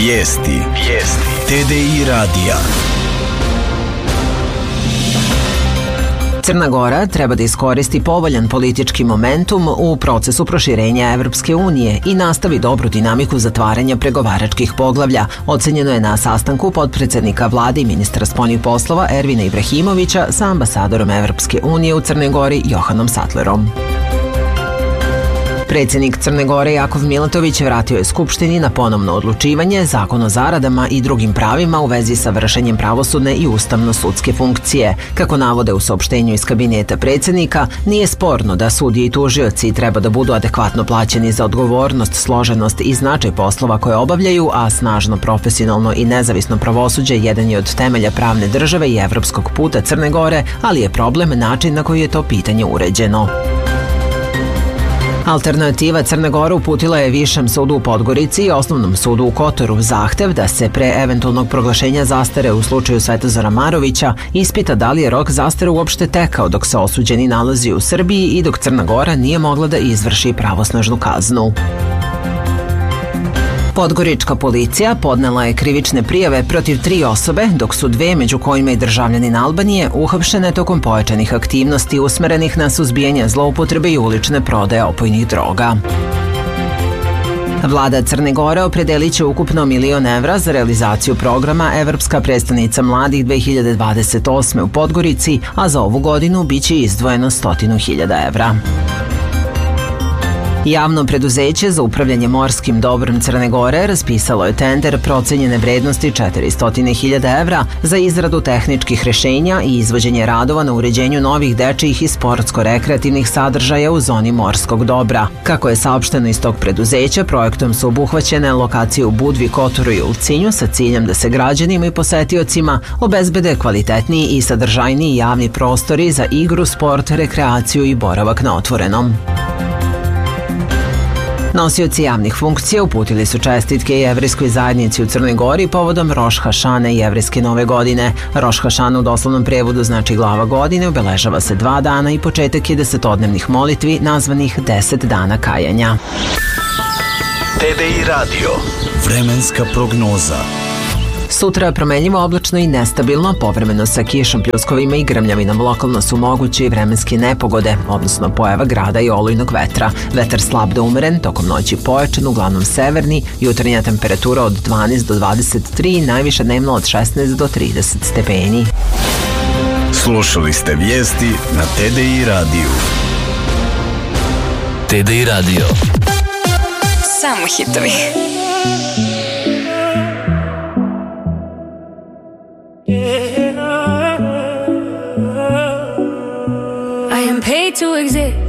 Vijesti. TDI radija. Crna Gora treba da iskoristi povoljan politički momentum u procesu proširenja Evropske unije i nastavi dobru dinamiku zatvaranja pregovaračkih poglavlja, ocenjeno je na sastanku potpredsednika vlade i ministra spoljnih poslova Ervina Ibrahimovića sa ambasadorom Evropske unije u Crnoj Gori Johanom Sattlerom. Predsjednik Crne Gore Jakov Milatović vratio je Skupštini na ponovno odlučivanje Zakon o zaradama i drugim pravima u vezi sa vršenjem pravosudne i ustavno-sudske funkcije. Kako navode u saopštenju iz kabineta predsjednika, nije sporno da sudije i tužioci treba da budu adekvatno plaćeni za odgovornost, složenost i značaj poslova koje obavljaju, a snažno, profesionalno i nezavisno pravosuđe jedan je od temelja pravne države i evropskog puta Crne Gore, ali je problem način na koji je to pitanje uređeno. Alternativa Crna Gora uputila je Višem sudu u Podgorici i Osnovnom sudu u Kotoru zahtev da se pre eventualnog proglašenja zastare u slučaju Svetozara Marovića ispita da li je rok zastare uopšte tekao dok se osuđeni nalazi u Srbiji i dok Crna Gora nije mogla da izvrši pravosnažnu kaznu. Podgorička policija podnela je krivične prijave protiv 3 osobe, dok su 2, među kojima i državljanin Albanije, uhapšene tokom pojačanih aktivnosti usmerenih na suzbijanje zloupotrebe i ulične prodaje opojnih droga. Vlada Crne Gore opredelit će ukupno $1.000.000 evra za realizaciju programa Evropska prestonica mladih 2028. u Podgorici, a za ovu godinu biće izdvojeno 100.000 evra. Javno preduzeće za upravljanje morskim dobrom Crne Gore raspisalo je tender procenjene vrednosti 400.000 evra za izradu tehničkih rešenja i izvođenje radova na uređenju novih dečijih i sportsko-rekreativnih sadržaja u zoni morskog dobra. Kako je saopšteno iz tog preduzeća, projektom su obuhvaćene lokacije u Budvi, Kotoru i Ulcinju sa ciljem da se građanima i posetiocima obezbede kvalitetniji i sadržajniji javni prostori za igru, sport, rekreaciju i boravak na otvorenom. Nosioci javnih funkcija uputili su čestitke jevrejskoj zajednici u Crnoj Gori povodom Roš Hašane i jevrejske nove godine. Roš Hašana u doslovnom prevodu znači glava godine, obeležava se 2 dana i početak je 10-dnevnih molitvi nazvanih 10 dana kajanja. TDI radio. Vremenska prognoza. Sutra promenljivo, oblačno i nestabilno, povremeno sa kišom, pljuskovima i grmljavinom. Lokalno su moguće i vremenske nepogode, odnosno pojava grada i olujnog vetra. Vetar slab do umeren, tokom noći pojačan, uglavnom severni, jutarnja temperatura od 12 do 23, najviša dnevno od 16 do 30 stepeni. Slušali ste vijesti na TDI radiju. TDI radio. Samo hitovi. I am paid to exist.